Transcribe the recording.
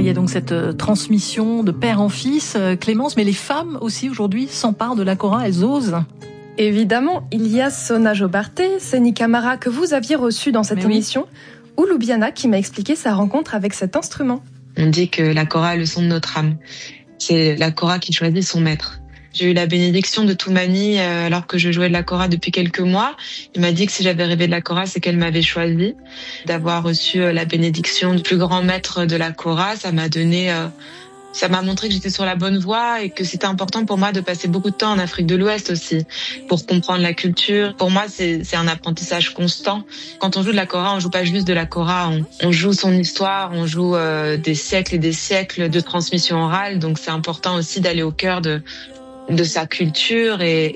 Il y a donc cette transmission de père en fils, Clémence, mais les femmes aussi aujourd'hui s'emparent de la kora, elles osent. Évidemment, il y a Sona Jobarté, Seni Camara que vous aviez reçu dans cette émission, ou Loubiana qui m'a expliqué sa rencontre avec cet instrument. On dit que la kora est le son de notre âme. C'est la kora qui choisit son maître. J'ai eu la bénédiction de Toumani alors que je jouais de la kora depuis quelques mois. Il m'a dit que si j'avais rêvé de la kora, c'est qu'elle m'avait choisi. D'avoir reçu la bénédiction du plus grand maître de la kora, ça m'a montré que j'étais sur la bonne voie et que c'était important pour moi de passer beaucoup de temps en Afrique de l'Ouest aussi pour comprendre la culture. Pour moi, c'est un apprentissage constant. Quand on joue de la kora, on joue pas juste de la kora, on joue son histoire, on joue des siècles et des siècles de transmission orale. Donc c'est important aussi d'aller au cœur de sa culture et